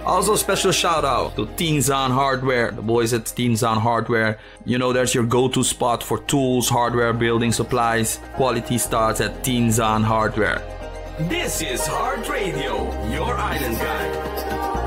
Also, special shout out to Tenzan Hardware, the boys at Tenzan Hardware. You know, there's your go-to spot for tools, hardware, building supplies. Quality starts at Tenzan Hardware. This is Hard Radio, your island guide.